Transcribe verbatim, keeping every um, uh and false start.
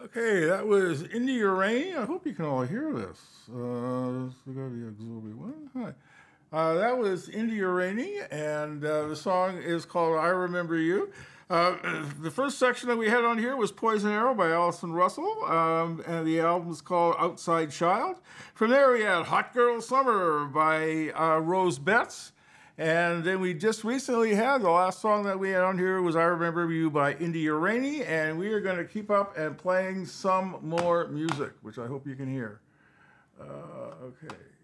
Okay, that was India Rain. I hope you can all hear this. Uh, this is gonna be auxiliary one. Hi. Uh, that was India Rainey, and uh, the song is called I Remember You. Uh, the first section that we had on here was Poison Arrow by Alison Russell, um, and the album is called Outside Child. From there, we had Hot Girl Summer by uh, Rose Betts. And then we just recently had the last song that we had on here was I Remember You by India Rainey, and we are going to keep up and playing some more music, which I hope you can hear. Uh, okay.